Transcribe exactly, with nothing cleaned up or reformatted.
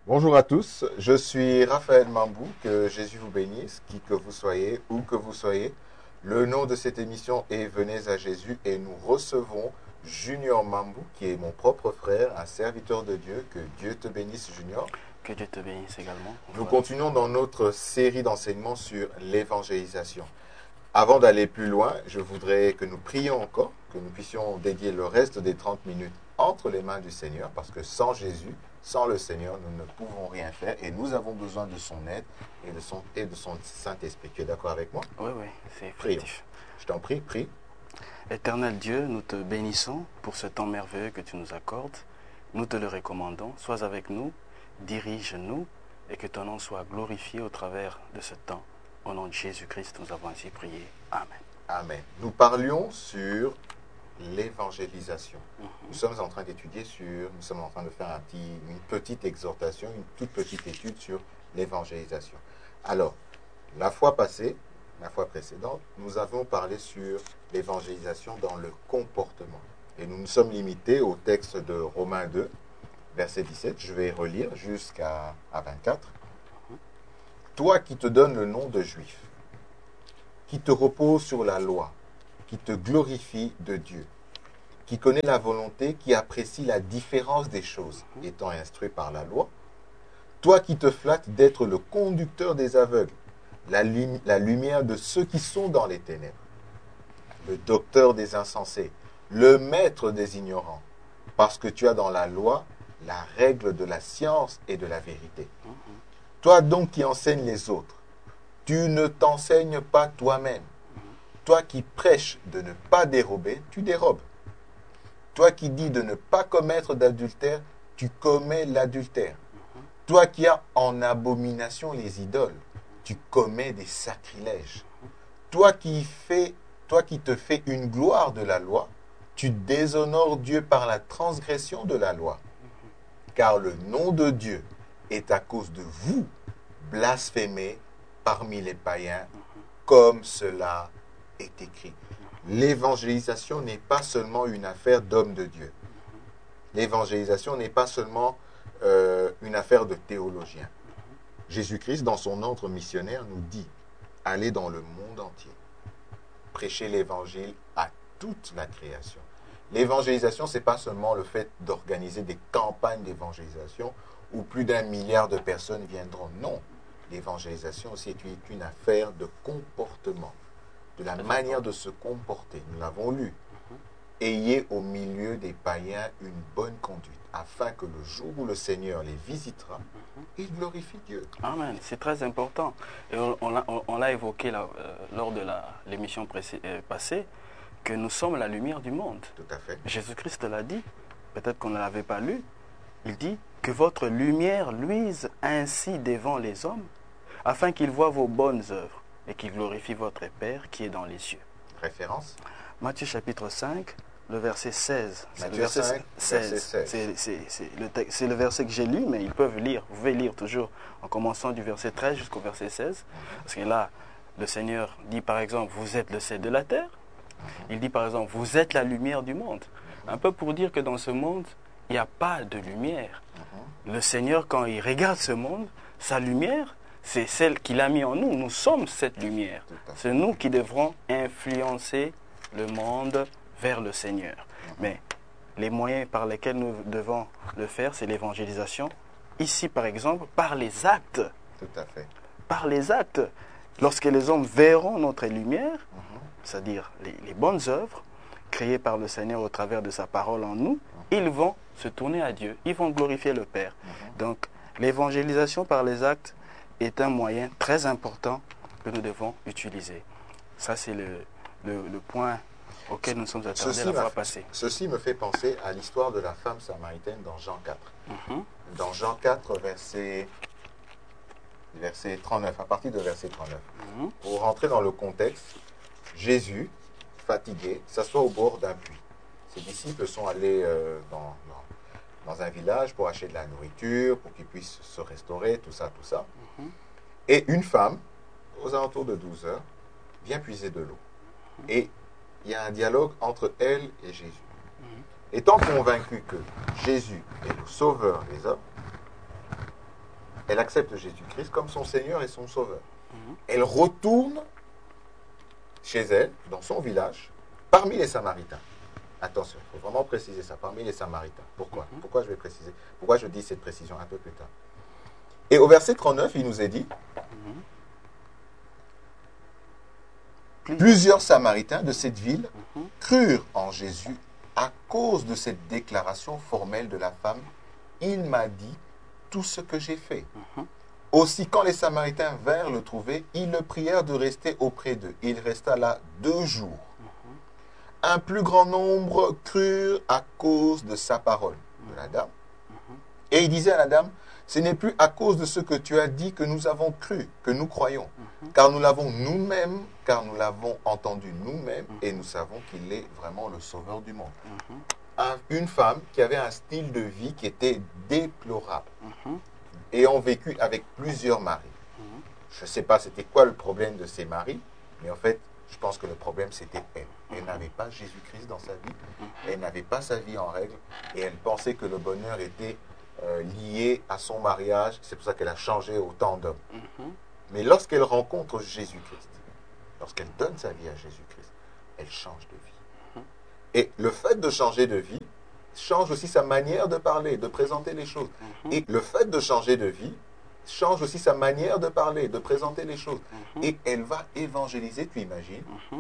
Bonjour à tous, je suis Raphaël Mambou, que Jésus vous bénisse, qui que vous soyez, où que vous soyez. Le nom de cette émission est Venez à Jésus et nous recevons Junior Mambou, qui est mon propre frère, un serviteur de Dieu. Que Dieu te bénisse, Junior. Que Dieu te bénisse également. Nous continuons dans notre série d'enseignements sur l'évangélisation. Avant d'aller plus loin, je voudrais que nous prions encore, que nous puissions dédier le reste des trente minutes entre les mains du Seigneur, parce que sans Jésus, sans le Seigneur, nous ne pouvons rien faire et nous avons besoin de son aide et de son, et de son Saint-Esprit. Tu es d'accord avec moi? Oui, oui, c'est Prions. effectif. Je t'en prie, prie. Éternel Dieu, nous te bénissons pour ce temps merveilleux que tu nous accordes. Nous te le recommandons. Sois avec nous, dirige-nous et que ton nom soit glorifié au travers de ce temps. Au nom de Jésus-Christ, nous avons ainsi prié. Amen. Amen. Nous parlions sur l'évangélisation. Mhm. Nous sommes en train d'étudier sur, nous sommes en train de faire un petit, une petite exhortation, une toute petite étude sur l'évangélisation. Alors, la fois passée, la fois précédente, nous avons parlé sur l'évangélisation dans le comportement. Et nous nous sommes limités au texte de Romains deux, verset dix-sept. Je vais relire jusqu'à à vingt-quatre. Toi qui te donnes le nom de juif, qui te repose sur la loi, qui te glorifie de Dieu, qui connaît la volonté, qui apprécie la différence des choses, étant instruit par la loi, toi qui te flattes d'être le conducteur des aveugles, la, lumi- la lumière de ceux qui sont dans les ténèbres, le docteur des insensés, le maître des ignorants, parce que tu as dans la loi la règle de la science et de la vérité. Toi donc qui enseignes les autres, tu ne t'enseignes pas toi-même. Toi qui prêches de ne pas dérober, tu dérobes. Toi qui dis de ne pas commettre d'adultère, tu commets l'adultère. Toi qui as en abomination les idoles, tu commets des sacrilèges. Toi qui fais, toi qui te fais une gloire de la loi, tu déshonores Dieu par la transgression de la loi. Car le nom de Dieu est à cause de vous blasphémé parmi les païens, comme cela est écrit. L'évangélisation n'est pas seulement une affaire d'hommes de Dieu. L'évangélisation n'est pas seulement euh, une affaire de théologiens. Jésus-Christ, dans son ordre missionnaire, nous dit « Allez dans le monde entier, prêchez l'évangile à toute la création ». L'évangélisation, ce n'est pas seulement le fait d'organiser des campagnes d'évangélisation où plus d'un milliard de personnes viendront. Non, l'évangélisation aussi est une, une affaire de comportement, de la manière de se comporter. Nous l'avons lu. Ayez au milieu des païens une bonne conduite, afin que le jour où le Seigneur les visitera, il glorifie Dieu. Amen. C'est très important. Et on, on l'a on, on l'a évoqué là, euh, lors de la- l'émission précé- euh, passée, que nous sommes la lumière du monde. Tout à fait. Jésus-Christ l'a dit, peut-être qu'on ne l'avait pas lu, il dit que votre lumière luise ainsi devant les hommes, afin qu'ils voient vos bonnes œuvres et qu'ils glorifient votre Père qui est dans les cieux. Référence. Matthieu chapitre cinq, le verset seize. C'est le Matthieu verset cinq, seize. verset seize. C'est- c'est- C'est le, texte- c'est le verset que j'ai lu, mais ils peuvent lire. Vous pouvez lire toujours en commençant du verset treize jusqu'au verset seize. Parce que là, le Seigneur dit par exemple, vous êtes le sel de la terre. Il dit par exemple, vous êtes la lumière du monde. Un peu pour dire que dans ce monde, il n'y a pas de lumière. Le Seigneur, quand il regarde ce monde, sa lumière, c'est celle qu'il a mis en nous. Nous sommes cette lumière. Tout à fait. C'est nous qui devrons influencer le monde vers le Seigneur. Mais les moyens par lesquels nous devons le faire, c'est l'évangélisation. Ici, par exemple, par les actes. Tout à fait. Par les actes. Lorsque les hommes verront notre lumière, c'est-à-dire les, les bonnes œuvres créées par le Seigneur au travers de sa parole en nous, ils vont se tourner à Dieu, ils vont glorifier le Père. Donc l'évangélisation par les actes est un moyen très important que nous devons utiliser. Ça, c'est le, le, le point auquel nous sommes attardés Ceci la m'a- fois passée. Ceci me fait penser à l'histoire de la femme samaritaine dans Jean quatre. Mhm. Dans Jean quatre, verset, verset trente-neuf, à partir de verset trente-neuf. Mhm. Pour rentrer dans le contexte, Jésus, fatigué, s'assoit au bord d'un puits. Ses disciples sont allés euh, dans, dans, dans un village pour acheter de la nourriture, pour qu'ils puissent se restaurer, tout ça, tout ça. Mhm. Et une femme, aux alentours de douze heures, vient puiser de l'eau. Et il y a un dialogue entre elle et Jésus. Étant convaincu que Jésus est le sauveur des hommes, Elle accepte Jésus-Christ comme son Seigneur et son Sauveur. Mhm. Elle retourne chez elle, dans son village, parmi les Samaritains. Attention, il faut vraiment préciser ça, parmi les Samaritains. Pourquoi? Mhm. Pourquoi je vais préciser? Pourquoi je dis cette précision un peu plus tard? Et au verset trente-neuf, il nous est dit, Mhm. plusieurs Samaritains de cette ville Mhm. crurent en Jésus à cause de cette déclaration formelle de la femme. Il m'a dit tout ce que j'ai fait. Mhm. Aussi, quand les Samaritains vinrent le trouver, ils le prièrent de rester auprès d'eux. Il resta là deux jours. Un plus grand nombre crurent à cause de sa parole, de la dame. Et il disait à la dame, ce n'est plus à cause de ce que tu as dit que nous avons cru, que nous croyons, car nous l'avons nous-mêmes, car nous l'avons entendu nous-mêmes, et nous savons qu'il est vraiment le sauveur du monde. Un- une femme qui avait un style de vie qui était déplorable, Mhm. ayant vécu avec plusieurs maris. Je ne sais pas c'était quoi le problème de ces maris, mais en fait, je pense que le problème c'était elle. Elle n'avait pas Jésus-Christ dans sa vie, elle n'avait pas sa vie en règle, et elle pensait que le bonheur était euh, lié à son mariage. C'est pour ça qu'elle a changé autant d'hommes. Mhm. Mais lorsqu'elle rencontre Jésus-Christ, lorsqu'elle donne sa vie à Jésus-Christ, elle change de vie. Et le fait de changer de vie change aussi sa manière de parler, de présenter les choses. Et le fait de changer de vie change aussi sa manière de parler, de présenter les choses. Et elle va évangéliser, tu imagines,